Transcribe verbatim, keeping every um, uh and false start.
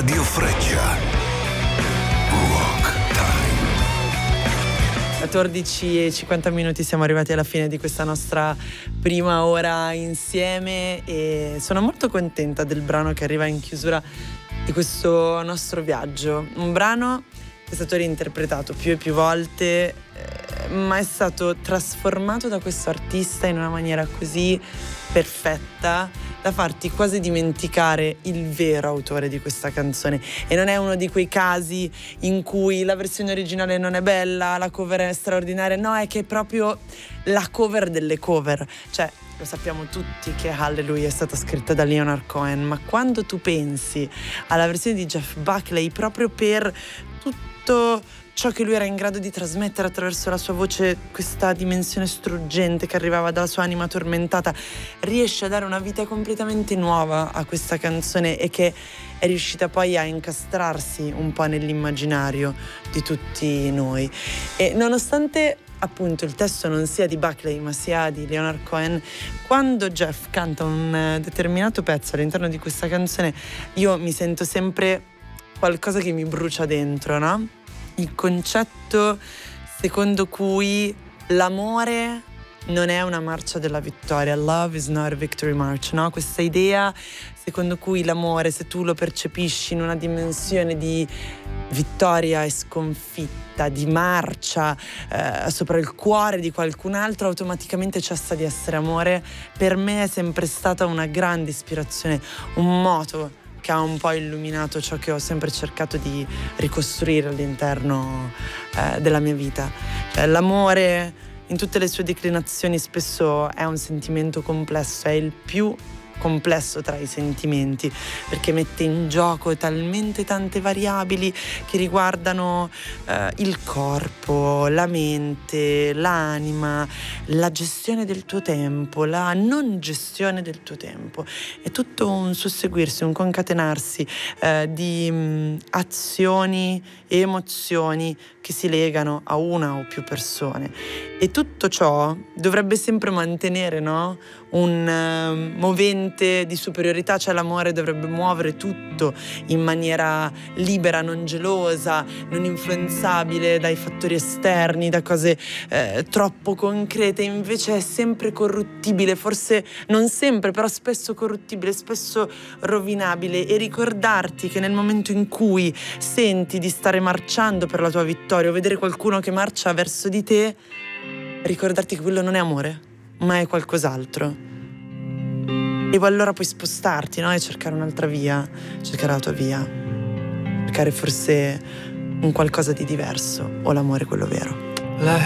Radio Freccia. Rock Time. quattordici e cinquanta minuti, siamo arrivati alla fine di questa nostra prima ora insieme e sono molto contenta del brano che arriva in chiusura di questo nostro viaggio. Un brano che è stato reinterpretato più e più volte, eh, ma è stato trasformato da questo artista in una maniera così perfetta da farti quasi dimenticare il vero autore di questa canzone. E non è uno di quei casi in cui la versione originale non è bella, la cover è straordinaria, no, è che è proprio la cover delle cover. Cioè, lo sappiamo tutti che Hallelujah è stata scritta da Leonard Cohen, ma quando tu pensi alla versione di Jeff Buckley, proprio per tutto ciò che lui era in grado di trasmettere attraverso la sua voce, questa dimensione struggente che arrivava dalla sua anima tormentata, riesce a dare una vita completamente nuova a questa canzone e che è riuscita poi a incastrarsi un po' nell'immaginario di tutti noi. E nonostante appunto il testo non sia di Buckley ma sia di Leonard Cohen, quando Jeff canta un determinato pezzo all'interno di questa canzone io mi sento sempre qualcosa che mi brucia dentro, no? Il concetto secondo cui l'amore non è una marcia della vittoria, love is not a victory march, no? Questa idea secondo cui l'amore, se tu lo percepisci in una dimensione di vittoria e sconfitta, di marcia eh, sopra il cuore di qualcun altro, automaticamente cessa di essere amore. Per me è sempre stata una grande ispirazione, un moto che ha un po' illuminato ciò che ho sempre cercato di ricostruire all'interno eh, della mia vita. Cioè, l'amore in tutte le sue declinazioni spesso è un sentimento complesso, è il più complesso tra i sentimenti, perché mette in gioco talmente tante variabili che riguardano eh, il corpo, la mente, l'anima, la gestione del tuo tempo, la non gestione del tuo tempo. È tutto un susseguirsi, un concatenarsi eh, di mh, azioni e emozioni che si legano a una o più persone. E tutto ciò dovrebbe sempre mantenere, no? un uh, movente di superiorità, cioè l'amore dovrebbe muovere tutto in maniera libera, non gelosa, non influenzabile dai fattori esterni, da cose eh, troppo concrete. Invece è sempre corruttibile, forse non sempre, però spesso corruttibile, spesso rovinabile. E ricordarti che nel momento in cui senti di stare marciando per la tua vittoria o vedere qualcuno che marcia verso di te, ricordarti che quello non è amore, ma è qualcos'altro. E allora puoi spostarti, no? E cercare un'altra via, cercare la tua via, cercare forse un qualcosa di diverso, o l'amore quello vero.